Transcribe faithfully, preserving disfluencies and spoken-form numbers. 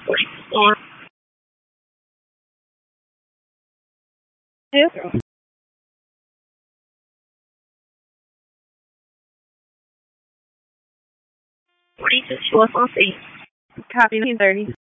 Or two. Forty-two. She was on C. Copy nineteen thirty.